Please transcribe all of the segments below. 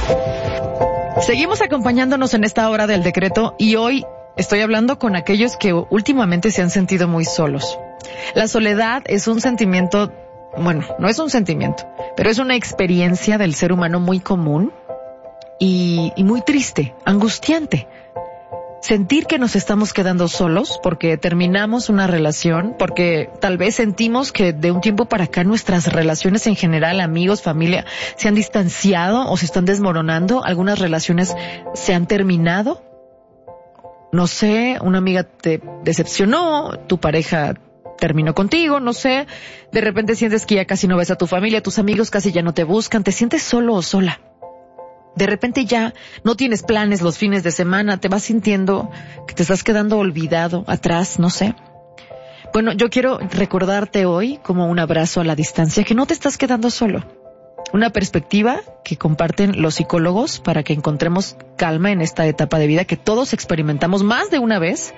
Seguimos acompañándonos en esta hora del decreto y hoy estoy hablando con aquellos que últimamente se han sentido muy solos. La soledad es un sentimiento, bueno, no es un sentimiento, pero es una experiencia del ser humano muy común y muy triste, angustiante. Sentir que nos estamos quedando solos porque terminamos una relación, porque tal vez sentimos que de un tiempo para acá nuestras relaciones en general, amigos, familia, se han distanciado o se están desmoronando, algunas relaciones se han terminado. No sé, una amiga te decepcionó, tu pareja terminó contigo, no sé, de repente sientes que ya casi no ves a tu familia, tus amigos casi ya no te buscan, te sientes solo o sola. De repente ya no tienes planes los fines de semana, te vas sintiendo que te estás quedando olvidado, atrás, no sé. Bueno, yo quiero recordarte hoy, como un abrazo a la distancia, que no te estás quedando solo. Una perspectiva que comparten los psicólogos para que encontremos calma en esta etapa de vida que todos experimentamos más de una vez,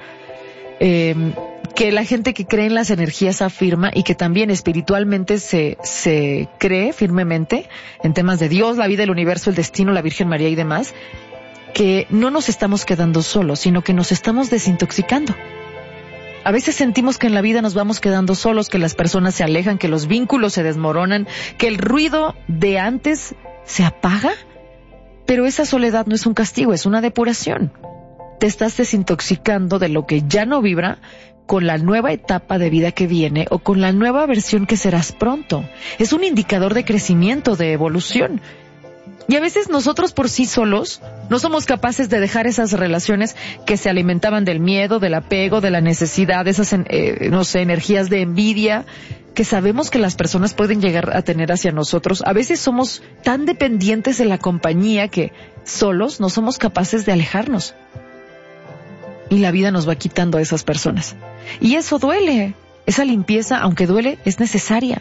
que la gente que cree en las energías afirma y que también espiritualmente se cree firmemente en temas de Dios, la vida, el universo, el destino, la Virgen María y demás, que no nos estamos quedando solos, sino que nos estamos desintoxicando. A veces sentimos que en la vida nos vamos quedando solos, que las personas se alejan, que los vínculos se desmoronan, que el ruido de antes se apaga, pero esa soledad no es un castigo, es una depuración. Te estás desintoxicando de lo que ya no vibra con la nueva etapa de vida que viene o con la nueva versión que serás pronto. Es un indicador de crecimiento, de evolución. Y a veces nosotros por sí solos no somos capaces de dejar esas relaciones que se alimentaban del miedo, del apego, de la necesidad, de esas, energías de envidia que sabemos que las personas pueden llegar a tener hacia nosotros. A veces somos tan dependientes de la compañía que solos no somos capaces de alejarnos. Y la vida nos va quitando a esas personas. Y eso duele. Esa limpieza, aunque duele, es necesaria.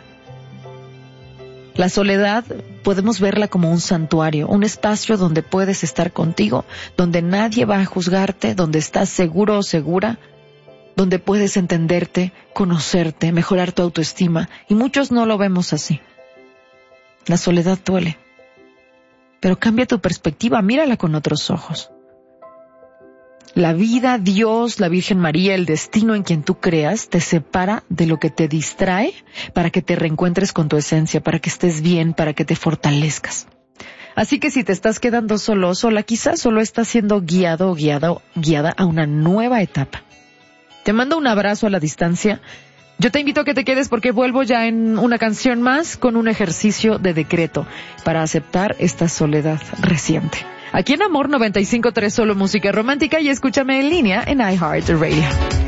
La soledad podemos verla como un santuario, un espacio donde puedes estar contigo, donde nadie va a juzgarte, donde estás seguro o segura, donde puedes entenderte, conocerte, mejorar tu autoestima. Y muchos no lo vemos así. La soledad duele. Pero cambia tu perspectiva, mírala con otros ojos. La vida, Dios, la Virgen María, el destino en quien tú creas, te separa de lo que te distrae para que te reencuentres con tu esencia, para que estés bien, para que te fortalezcas. Así que si te estás quedando solo o sola, quizás solo estás siendo guiado o guiada a una nueva etapa. Te mando un abrazo a la distancia. Yo te invito a que te quedes porque vuelvo ya en una canción más con un ejercicio de decreto para aceptar esta soledad reciente. Aquí en Amor 95.3, solo música romántica, y escúchame en línea en iHeartRadio.